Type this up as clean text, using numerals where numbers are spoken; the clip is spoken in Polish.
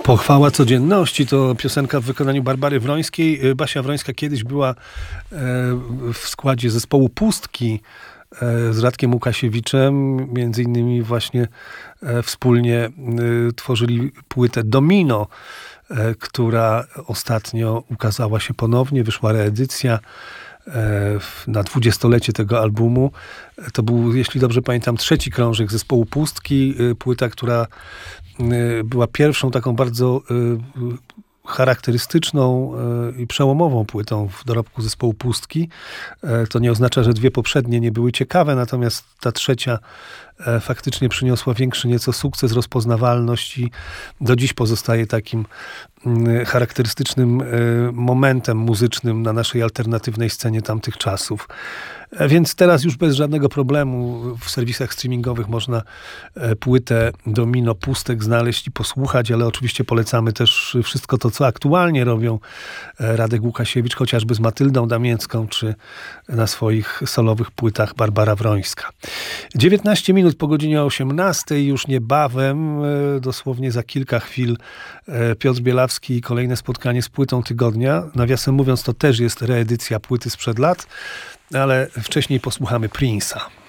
Pochwała codzienności to piosenka w wykonaniu Barbary Wrońskiej. Basia Wrońska kiedyś była w składzie zespołu Pustki z Radkiem Łukasiewiczem. Między innymi właśnie wspólnie tworzyli płytę Domino, która ostatnio ukazała się ponownie. Wyszła reedycja na 20-lecie tego albumu. To był, jeśli dobrze pamiętam, trzeci krążek zespołu Pustki. Płyta, która była pierwszą taką bardzo charakterystyczną i przełomową płytą w dorobku zespołu Pustki. To nie oznacza, że dwie poprzednie nie były ciekawe, natomiast ta trzecia faktycznie przyniosła większy nieco sukces, rozpoznawalność i do dziś pozostaje takim charakterystycznym momentem muzycznym na naszej alternatywnej scenie tamtych czasów. Więc teraz już bez żadnego problemu w serwisach streamingowych można płytę Domino Pustek znaleźć i posłuchać, ale oczywiście polecamy też wszystko to, co aktualnie robią Radek Łukasiewicz, chociażby z Matyldą Damięcką, czy na swoich solowych płytach Barbara Wrońska. 19 minut po godzinie 18, już niebawem, dosłownie za kilka chwil, Piotr Bielawski i kolejne spotkanie z płytą tygodnia. Nawiasem mówiąc, to też jest reedycja płyty sprzed lat, ale wcześniej posłuchamy Prince'a.